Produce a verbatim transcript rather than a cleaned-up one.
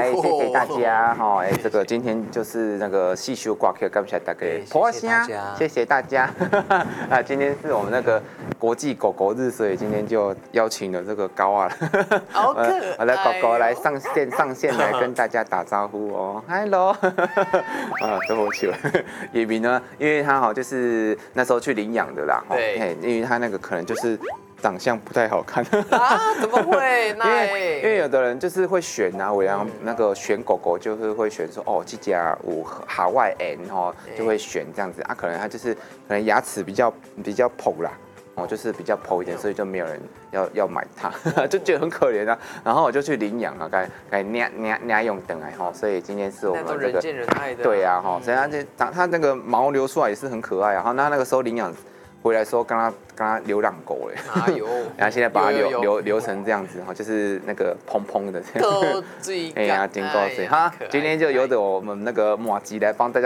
哎，谢谢大家哈，哎，这个今天就是那个细修挂客，感谢大家， 谢谢大家， 谢谢大家。啊，今天是我们那个国际狗狗日，所以今天就邀请了这个高啊， 好可爱、哦， 我的狗狗来上线上线来跟大家打招呼哦 ，Hello， 啊，都好久了。野明呢，因为他好就是那时候去领养的啦， 对， 因为他那个可能就是长相不太好看啊，怎么会？ 因为因为有的人就是会选啊，我要那个选狗狗就是会选说哦，这家有海外 N 哦，就会选这样子啊，可能他就是可能牙齿比较比较剖啦。哦，就是比较剖一点，所以就没有人要要买它，就觉得很可怜啊。然后我就去领养啊，该该领领领用等来哈，所以今天是我们这个人见人爱的。 对啊哈，所以它这它那个毛流出来也是很可爱啊。然后那那个时候领养回来的时候，跟它跟它流浪狗嘞， 哪有？ 然后现在把它留留留成这样子哈，就是那个蓬蓬的这样。 够最哎呀，真够最哈，今天就由着我们那个马吉来帮大家。